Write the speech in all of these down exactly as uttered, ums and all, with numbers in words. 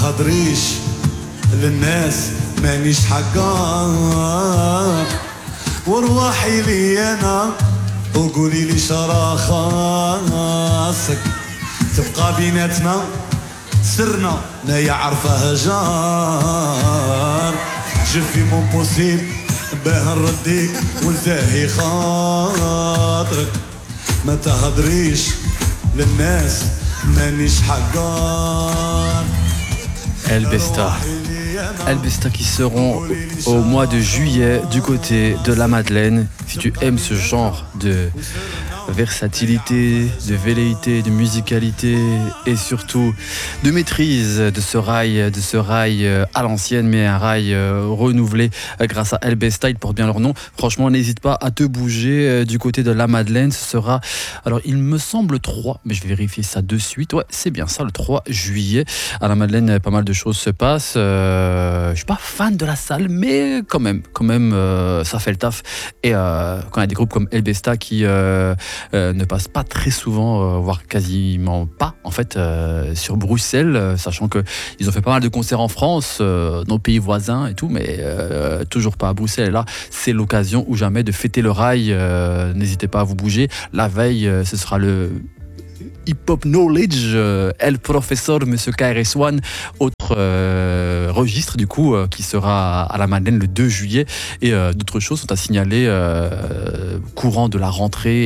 تهضريش للناس مانيش حقا وروحي لي انا وقولي لي شرا خاصك تبقى بيناتنا سرنا ما يعرفها جار جو في مون بوسيبل باه نرديك ونزاهي خاطرك ما تهضريش للناس مانيش حقار. El Besta. El Besta qui seront au mois de juillet du côté de la Madeleine. Si tu aimes ce genre de versatilité, de velléité, de musicalité et surtout de maîtrise de ce rail, de ce rail à l'ancienne, mais un rail renouvelé grâce à El Besta, ils portent bien leur nom. Franchement, n'hésite pas à te bouger du côté de la Madeleine. Ce sera, alors il me semble trois, mais je vais vérifier ça de suite. Ouais, c'est bien ça, le trois juillet. À la Madeleine, pas mal de choses se passent. Euh, je suis pas fan de la salle, mais quand même, quand même, euh, ça fait le taf. Et euh, quand il y a des groupes comme El Besta qui euh, Euh, ne passe pas très souvent, euh, voire quasiment pas en fait euh, sur Bruxelles, euh, sachant qu'ils ont fait pas mal de concerts en France, euh, nos pays voisins et tout, mais euh, toujours pas à Bruxelles. Et là, c'est l'occasion ou jamais de fêter le rail. Euh, n'hésitez pas à vous bouger. La veille, euh, ce sera le Hip Hop Knowledge, euh, El Professor, Monsieur K R S One, autre euh, registre du coup euh, qui sera à la Madeleine le deux juillet et euh, d'autres choses sont à signaler euh, courant de la rentrée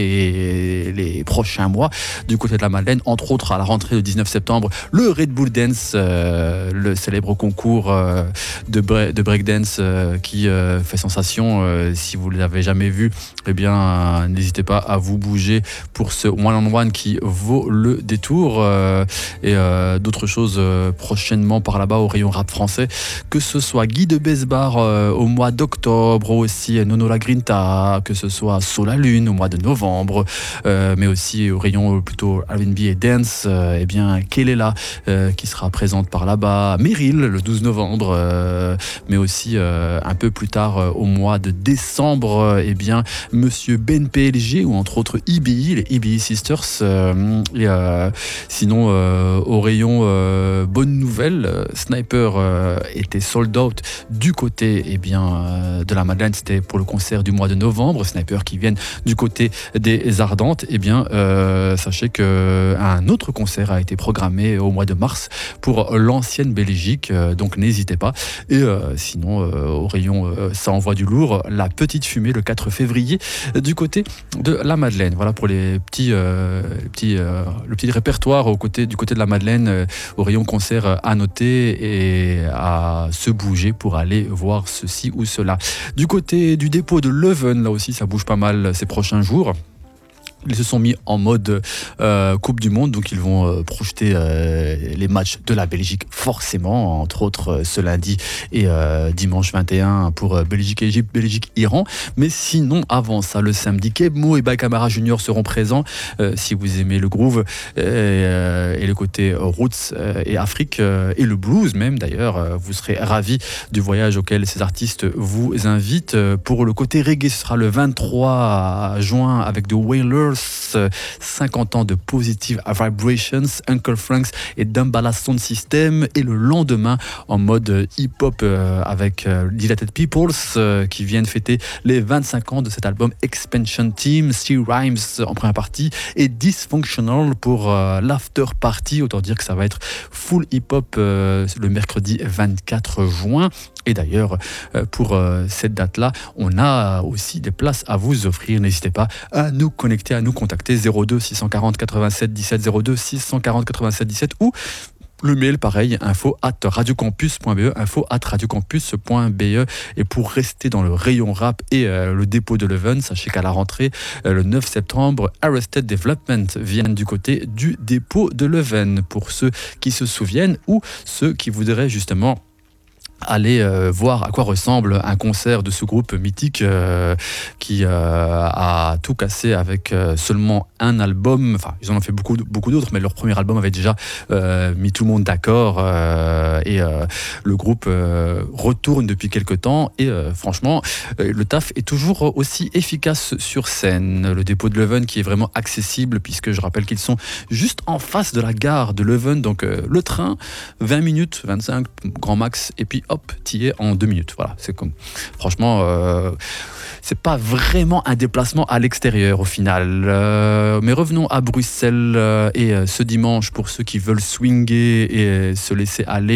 et les prochains mois du côté de la Madeleine, entre autres à la rentrée le dix-neuf septembre, le Red Bull Dance, euh, le célèbre concours euh, de, bre- de breakdance euh, qui euh, fait sensation. Euh, si vous ne l'avez jamais vu, eh bien euh, n'hésitez pas à vous bouger pour ce one-on-one qui vaut le détour euh, et euh, d'autres choses euh, prochainement par là-bas au rayon rap français, que ce soit Guy de Besbar euh, au mois d'octobre, aussi Nono La Grinta, que ce soit Sur la Lune au mois de novembre, euh, mais aussi au rayon plutôt R and B et dance, euh, et bien Kelela euh, qui sera présente par là-bas, Meryl le douze novembre, euh, mais aussi euh, un peu plus tard euh, au mois de décembre, euh, et bien Monsieur Ben P L G ou entre autres E B I, les E B I Sisters. Euh, et euh, sinon euh, au rayon euh, bonne nouvelle, euh, Sniper euh, était sold out du côté eh bien, euh, de la Madeleine. C'était pour le concert du mois de novembre. Sniper qui viennent du côté des Ardentes. Eh bien euh, sachez qu'un autre concert a été programmé au mois de mars pour l'ancienne Belgique, euh, donc n'hésitez pas. Et euh, sinon euh, au rayon euh, ça envoie du lourd, la Petite Fumée le quatre février euh, du côté de la Madeleine. Voilà pour les petits, euh, les petits euh, le petit répertoire au côté, du côté de la Madeleine, euh, au rayon concert euh, à noter et à se bouger pour aller voir ceci ou cela. Du côté du dépôt de Leuven, là aussi ça bouge pas mal ces prochains jours. Ils se sont mis en mode euh, Coupe du Monde, donc ils vont euh, projeter euh, les matchs de la Belgique forcément, entre autres euh, ce lundi et euh, dimanche vingt et un pour euh, Belgique-Égypte, Belgique-Iran. Mais sinon, avant ça, le samedi, Kebmo et Bakamara Junior seront présents. Euh, si vous aimez le groove euh, et le côté roots euh, et Afrique euh, et le blues même d'ailleurs, euh, vous serez ravis du voyage auquel ces artistes vous invitent. Pour le côté reggae, ce sera le vingt-trois juin avec The Wailers, cinquante ans de Positive Vibrations, Uncle Franks et Dumbala Sound System, et le lendemain en mode hip-hop euh, avec euh, Dilated Peoples euh, qui viennent fêter les vingt-cinq ans de cet album Expansion Team, Steve Rhymes en première partie et Dysfunctional pour euh, l'after party. Autant dire que ça va être full hip-hop euh, le mercredi vingt-quatre juin. Et d'ailleurs, pour cette date-là, on a aussi des places à vous offrir. N'hésitez pas à nous connecter, à nous contacter zéro deux six cent quarante quatre-vingt-sept dix-sept, zéro deux six cent quarante quatre-vingt-sept dix-sept ou le mail pareil, info at radiocampus point be, info at radiocampus point be. Et pour rester dans le rayon rap et euh, le dépôt de Leuven, sachez qu'à la rentrée, euh, le neuf septembre, Arrested Development viennent du côté du dépôt de Leuven. Pour ceux qui se souviennent ou ceux qui voudraient justement aller euh, voir à quoi ressemble un concert de ce groupe mythique euh, qui euh, a tout cassé avec euh, seulement un album. Enfin, ils en ont fait beaucoup, beaucoup d'autres, mais leur premier album avait déjà euh, mis tout le monde d'accord. Euh, et euh, le groupe euh, retourne depuis quelques temps et euh, franchement euh, le taf est toujours aussi efficace sur scène. Le dépôt de Leuven qui est vraiment accessible puisque je rappelle qu'ils sont juste en face de la gare de Leuven, donc euh, le train vingt minutes, vingt-cinq grand max et puis hop t'y es en deux minutes. Voilà, c'est comme franchement euh, c'est pas vraiment un déplacement à l'extérieur au final. Euh, mais revenons à Bruxelles euh, et euh, ce dimanche pour ceux qui veulent swinger et euh, se laisser aller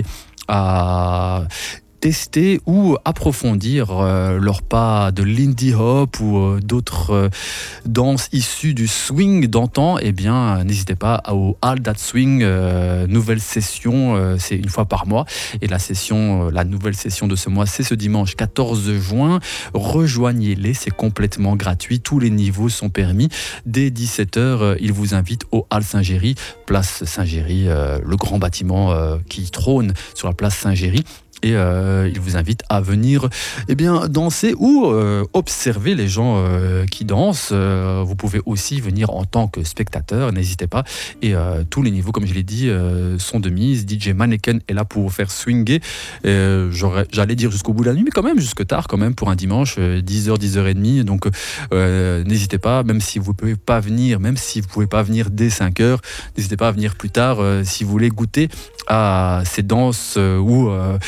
à tester ou approfondir euh, leur pas de Lindy Hop ou euh, d'autres euh, danses issues du swing d'antan, eh bien n'hésitez pas au All That Swing, euh, nouvelle session, euh, c'est une fois par mois et la session, euh, la nouvelle session de ce mois c'est ce dimanche quatorze juin. Rejoignez-les, c'est complètement gratuit, tous les niveaux sont permis. Dès dix-sept heures, euh, ils vous invitent au Hall Saint-Géry, place Saint-Géry, euh, le grand bâtiment euh, qui trône sur la place Saint-Géry. Et euh, il vous invite à venir eh bien, danser ou euh, observer les gens euh, qui dansent. Euh, vous pouvez aussi venir en tant que spectateur, n'hésitez pas. Et euh, tous les niveaux, comme je l'ai dit, euh, sont de mise. D J Mannequin est là pour vous faire swinger. Euh, j'allais dire jusqu'au bout de la nuit, mais quand même, jusque tard, quand même, pour un dimanche, euh, dix heures, dix heures trente. Donc euh, n'hésitez pas, même si vous ne pouvez pas venir, même si vous ne pouvez pas venir dès cinq heures, n'hésitez pas à venir plus tard euh, si vous voulez goûter à ces danses euh, où euh,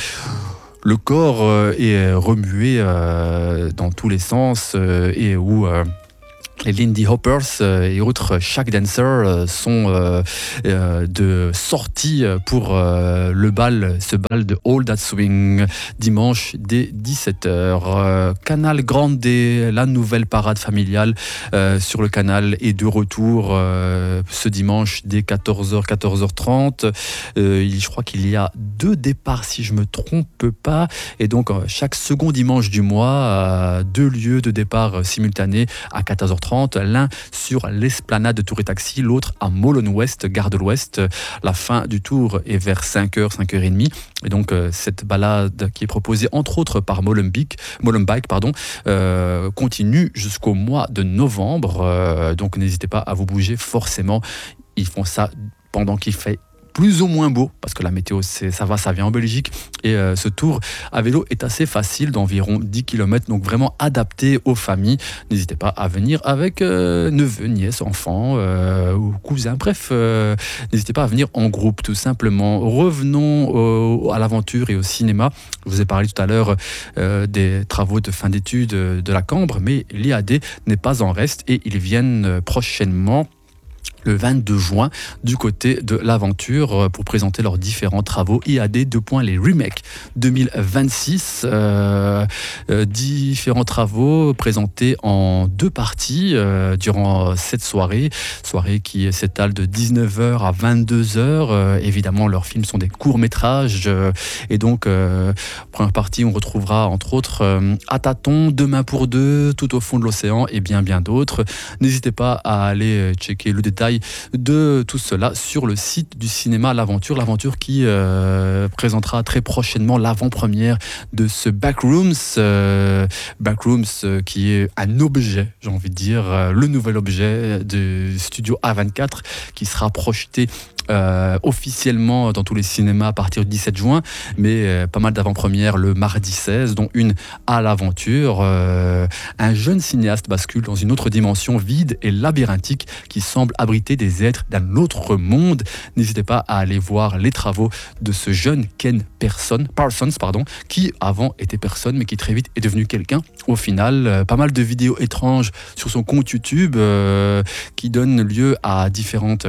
le corps euh, est remué euh, dans tous les sens euh, et où euh, les Lindy Hoppers euh, et autres shack dancers euh, sont euh, euh, de sortie pour euh, le bal, ce bal de All That Swing, dimanche dès dix-sept heures. Euh, Canal Grande, la nouvelle parade familiale euh, sur le canal est de retour euh, ce dimanche dès quatorze heures, quatorze heures trente. Euh, je crois qu'il y a deux départs si je me trompe pas. Et donc euh, chaque second dimanche du mois, euh, deux lieux de départ simultanés à quatorze heures trente. L'un sur l'esplanade de Tour et Taxi, l'autre à Molenwest, gare de l'Ouest. La fin du tour est vers cinq heures, cinq heures trente. Et donc euh, cette balade qui est proposée entre autres par Molenbeek, Molenbike pardon, euh, continue jusqu'au mois de novembre. Euh, donc n'hésitez pas à vous bouger forcément. Ils font ça pendant qu'il fait plus ou moins beau, parce que la météo, c'est, ça va, ça vient en Belgique. Et euh, ce tour à vélo est assez facile, d'environ dix kilomètres, donc vraiment adapté aux familles. N'hésitez pas à venir avec euh, neveux, nièces, enfants euh, ou cousins. Bref, euh, n'hésitez pas à venir en groupe, tout simplement. Revenons au, à l'aventure et au cinéma. Je vous ai parlé tout à l'heure euh, des travaux de fin d'études de la Cambre, mais l'I A D n'est pas en reste et ils viennent prochainement le vingt-deux juin du côté de l'aventure pour présenter leurs différents travaux I A D deux. Les remakes deux mille vingt-six, euh, euh, différents travaux présentés en deux parties euh, durant cette soirée, soirée qui s'étale de dix-neuf heures à vingt-deux heures. Euh, évidemment, leurs films sont des courts-métrages euh, et donc euh, première partie, on retrouvera entre autres euh, À tâtons, Demain pour deux, Tout au fond de l'océan et bien bien d'autres. N'hésitez pas à aller checker le détail de tout cela sur le site du cinéma L'Aventure. L'Aventure qui euh, présentera très prochainement l'avant-première de ce Backrooms. Euh, Backrooms euh, qui est un objet, j'ai envie de dire, euh, le nouvel objet du studio A vingt-quatre qui sera projeté Euh, officiellement dans tous les cinémas à partir du dix-sept juin, mais euh, pas mal d'avant-premières le mardi seize, dont une à l'aventure. Euh, un jeune cinéaste bascule dans une autre dimension vide et labyrinthique qui semble abriter des êtres d'un autre monde. N'hésitez pas à aller voir les travaux de ce jeune Ken Person, Parsons, pardon, qui avant était personne, mais qui très vite est devenu quelqu'un. Au final, euh, pas mal de vidéos étranges sur son compte YouTube euh, qui donnent lieu à différentes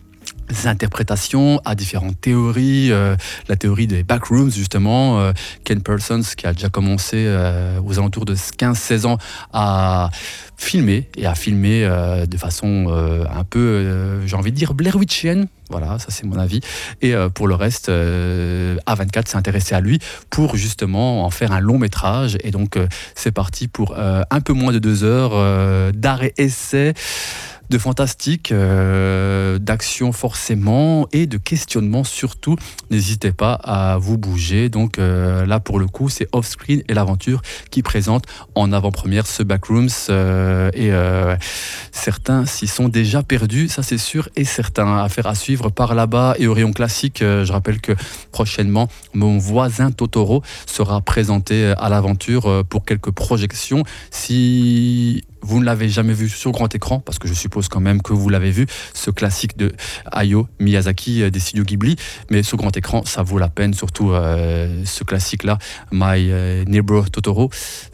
interprétations, à différentes théories, euh, la théorie des backrooms justement, euh, Ken Parsons qui a déjà commencé euh, aux alentours de quinze seize ans à filmer et à filmer euh, de façon euh, un peu, euh, j'ai envie de dire Blair Witchienne. Voilà, ça c'est mon avis. Et euh, pour le reste, euh, A vingt-quatre s'est intéressé à lui pour justement en faire un long métrage. Et donc euh, c'est parti pour euh, un peu moins de deux heures euh, d'arrêt-essai de fantastique, euh, d'action forcément et de questionnement surtout. N'hésitez pas à vous bouger. Donc euh, là pour le coup c'est Offscreen et l'aventure qui présente en avant-première ce Backrooms euh, et euh, certains s'y sont déjà perdus, ça c'est sûr et certain. Affaire à suivre par là-bas et au rayon classique. Euh, je rappelle que prochainement mon voisin Totoro sera présenté à l'aventure pour quelques projections. Si vous ne l'avez jamais vu sur grand écran, parce que je suppose quand même que vous l'avez vu, ce classique de Hayao Miyazaki des studios Ghibli, mais sur grand écran, ça vaut la peine, surtout euh, ce classique-là, My euh, Neighbor Totoro,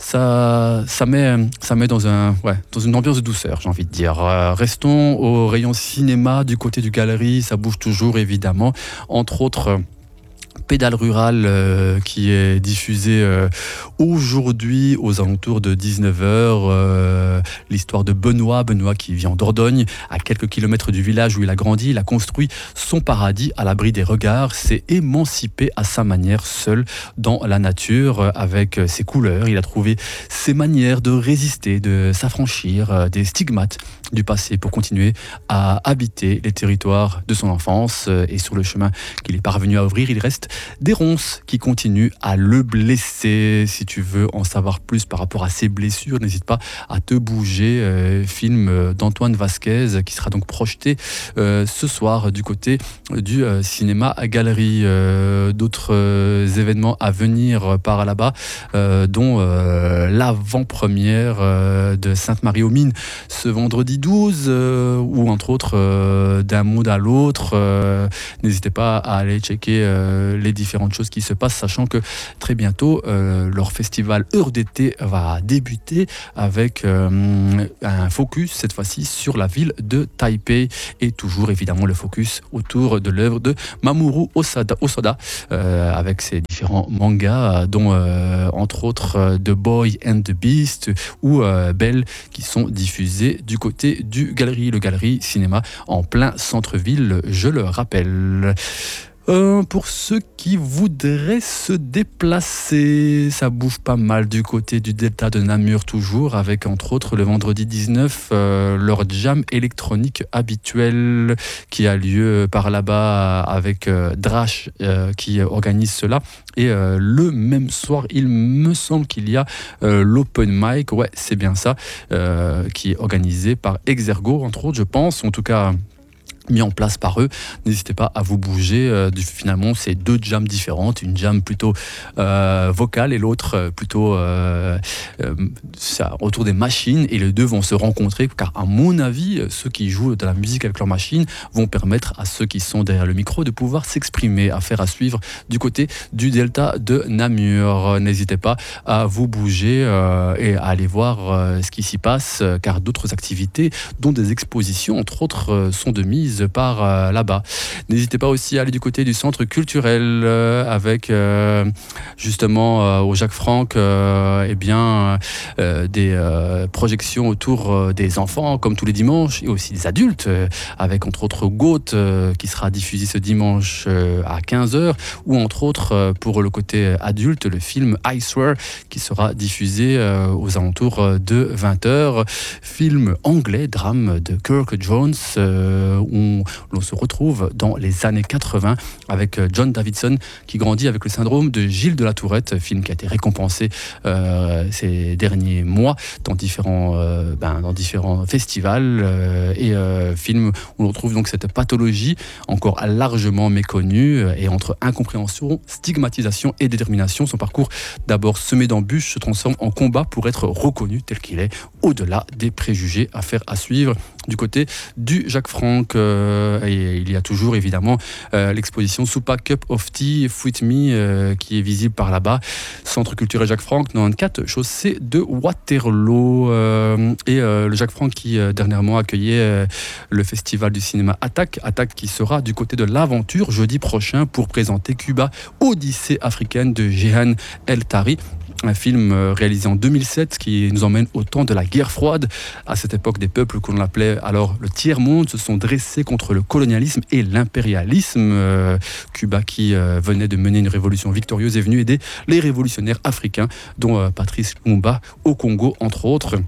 ça, ça, met, ça met dans, un, ouais, dans une ambiance de douceur, j'ai envie de dire. Euh, restons au rayon cinéma, du côté du galerie, ça bouge toujours évidemment, entre autres... Pédale rurale euh, qui est diffusée euh, aujourd'hui aux alentours de dix-neuf heures. Euh, l'histoire de Benoît, Benoît qui vit en Dordogne, à quelques kilomètres du village où il a grandi. Il a construit son paradis à l'abri des regards, s'est émancipé à sa manière seul dans la nature euh, avec ses couleurs. Il a trouvé ses manières de résister, de s'affranchir euh, des stigmates du passé pour continuer à habiter les territoires de son enfance. Euh, et sur le chemin qu'il est parvenu à ouvrir, il reste des ronces qui continuent à le blesser. Si tu veux en savoir plus par rapport à ces blessures, n'hésite pas à te bouger. Euh, film d'Antoine Vasquez qui sera donc projeté euh, ce soir du côté du euh, cinéma Galerie. Euh, d'autres euh, événements à venir par là-bas, euh, dont euh, l'avant-première euh, de Sainte-Marie-aux-Mines ce vendredi douze, euh, ou entre autres euh, d'un monde à l'autre. Euh, n'hésitez pas à aller checker euh, les différentes choses qui se passent, sachant que très bientôt euh, leur festival Heure d'été va débuter avec euh, un focus cette fois-ci sur la ville de Taipei et toujours évidemment le focus autour de l'œuvre de Mamoru Osada, Osoda euh, avec ses différents mangas dont euh, entre autres euh, The Boy and the Beast ou euh, Belle qui sont diffusés du côté du Galerie, le Galerie Cinéma en plein centre-ville, je le rappelle. Euh, pour ceux qui voudraient se déplacer, ça bouge pas mal du côté du delta de Namur toujours, avec entre autres le vendredi dix-neuf euh, leur jam électronique habituel qui a lieu par là-bas avec euh, Drash euh, qui organise cela. Et euh, le même soir, il me semble qu'il y a euh, l'open mic, ouais c'est bien ça, euh, qui est organisé par Exergo entre autres je pense, en tout cas... mis en place par eux. N'hésitez pas à vous bouger. Euh, finalement, c'est deux jams différentes. Une jam plutôt euh, vocale et l'autre euh, plutôt euh, euh, ça, autour des machines. Et les deux vont se rencontrer car, à mon avis, ceux qui jouent de la musique avec leurs machines vont permettre à ceux qui sont derrière le micro de pouvoir s'exprimer. Affaire à suivre du côté du delta de Namur. N'hésitez pas à vous bouger euh, et à aller voir euh, ce qui s'y passe euh, car d'autres activités, dont des expositions, entre autres, euh, sont de mise par euh, là-bas. N'hésitez pas aussi à aller du côté du centre culturel euh, avec euh, justement euh, au Jacques Franck euh, eh bien, euh, des euh, projections autour euh, des enfants comme tous les dimanches et aussi des adultes euh, avec entre autres Goat euh, qui sera diffusé ce dimanche euh, à quinze heures ou entre autres euh, pour le côté adulte le film I Swear qui sera diffusé euh, aux alentours de vingt heures. Film anglais, drame de Kirk Jones euh, où on, l'on se retrouve dans les années quatre-vingts avec John Davidson qui grandit avec le syndrome de Gilles de la Tourette, film qui a été récompensé euh, ces derniers mois dans différents, euh, ben, dans différents festivals euh, et euh, film où on retrouve donc cette pathologie encore largement méconnue et entre incompréhension, stigmatisation et détermination, son parcours d'abord semé d'embûches se transforme en combat pour être reconnu tel qu'il est au-delà des préjugés. Affaire à suivre du côté du Jacques Franck. Euh, et il y a toujours évidemment euh, l'exposition Soupa Cup of Tea Fruit Me euh, qui est visible par là-bas. Centre culturel Jacques Franck, quatre-vingt-quatre, chaussée de Waterloo. Euh, et euh, le Jacques Franck qui euh, dernièrement accueillait euh, le festival du cinéma Attaque. Attaque qui sera du côté de l'aventure jeudi prochain pour présenter Cuba, Odyssée africaine de Jehan El Tari. Un film réalisé en deux mille sept qui nous emmène au temps de la guerre froide. À cette époque, des peuples qu'on appelait alors le tiers-monde se sont dressés contre le colonialisme et l'impérialisme. Euh, Cuba, qui euh, venait de mener une révolution victorieuse, est venu aider les révolutionnaires africains, dont euh, Patrice Lumumba au Congo, entre autres.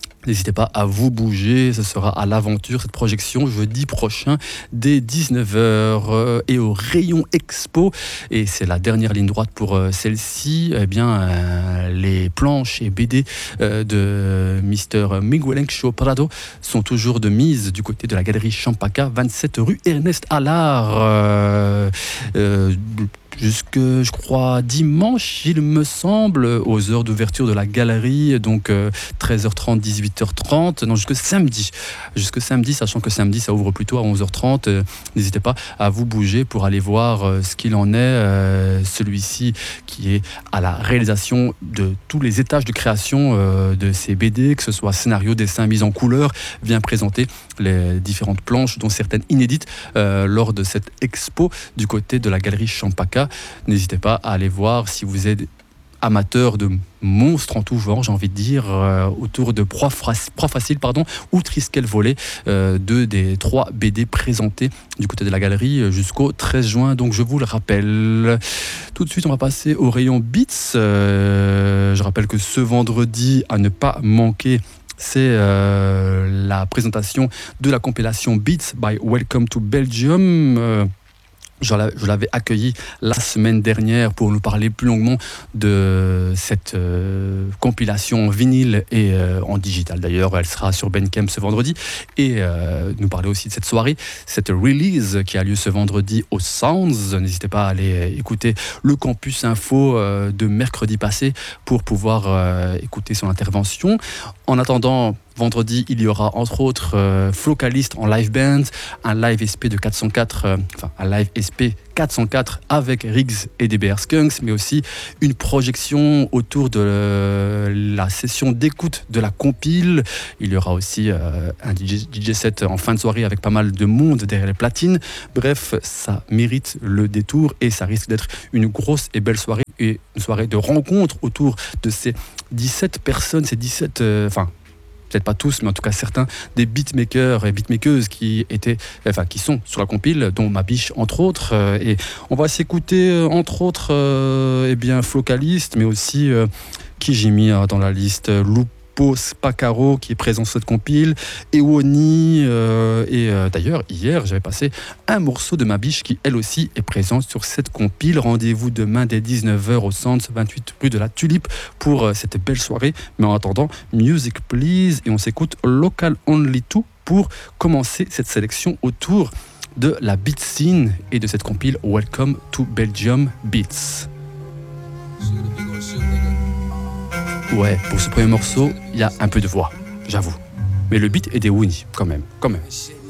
N'hésitez pas à vous bouger, ce sera à l'aventure, cette projection, jeudi prochain, dès dix-neuf heures et au Rayon Expo. Et c'est la dernière ligne droite pour celle-ci. Eh bien, euh, les planches et B D euh, de mister Miguelencho Prado sont toujours de mise du côté de la galerie Champaka, vingt-sept rue Ernest Allard. Euh, euh, Jusque, je crois, dimanche, il me semble, aux heures d'ouverture de la galerie, donc euh, treize heures trente, dix-huit heures trente, non, jusque samedi. Jusque samedi, sachant que samedi, ça ouvre plutôt à onze heures trente. Euh, n'hésitez pas à vous bouger pour aller voir euh, ce qu'il en est. Euh, celui-ci qui est à la réalisation de tous les étages de création euh, de ces B D, que ce soit scénario, dessin, mise en couleur, vient présenter les différentes planches, dont certaines inédites, euh, lors de cette expo du côté de la galerie Champaka. N'hésitez pas à aller voir si vous êtes amateur de monstres en tout genre, j'ai envie de dire, euh, autour de Proie, Proie Facile pardon, ou Triskel Volet, euh, deux des trois B D présentés du côté de la galerie jusqu'au treize juin, donc je vous le rappelle. Tout de suite, on va passer au rayon Beats. Euh, je rappelle que ce vendredi, à ne pas manquer, c'est euh, la présentation de la compilation Beats by Welcome to Belgium. Euh, Je l'avais accueilli la semaine dernière pour nous parler plus longuement de cette euh, compilation en vinyle et euh, en digital. D'ailleurs, elle sera sur Bandcamp ce vendredi. Et euh, nous parler aussi de cette soirée, cette release qui a lieu ce vendredi au Sounds. N'hésitez pas à aller écouter le Campus Info euh, de mercredi passé pour pouvoir euh, écouter son intervention. En attendant, vendredi, il y aura entre autres euh, Flocalist en live band, un live S P de quatre cent quatre, euh, enfin un live S P quatre cent quatre avec Riggs et D B R Skunks, mais aussi une projection autour de euh, la session d'écoute de la compile. Il y aura aussi euh, un D J, D J set en fin de soirée avec pas mal de monde derrière les platines. Bref, ça mérite le détour et ça risque d'être une grosse et belle soirée, et une soirée de rencontre autour de ces dix-sept personnes, ces dix-sept, euh, enfin peut-être pas tous, mais en tout cas certains des beatmakers et beatmakeuses qui étaient, enfin qui sont sur la compile, dont Mabiche entre autres. Euh, et on va s'écouter euh, entre autres, euh, eh bien Flocalist, mais aussi euh, qui j'ai mis euh, dans la liste, Lupo Spacaro qui est présent sur cette compile, Ewoni, euh, et euh, d'ailleurs hier j'avais passé un morceau de Mabiche qui elle aussi est présente sur cette compile. Rendez-vous demain dès dix-neuf heures au Centre vingt-huit rue de la Tulipe pour euh, cette belle soirée. Mais en attendant, music please, et on s'écoute Local Only deux pour commencer cette sélection autour de la beat scene et de cette compile Welcome to Belgium Beats. Ouais, pour ce premier morceau, il y a un peu de voix, j'avoue. Mais le beat est des Winnie, quand même, quand même.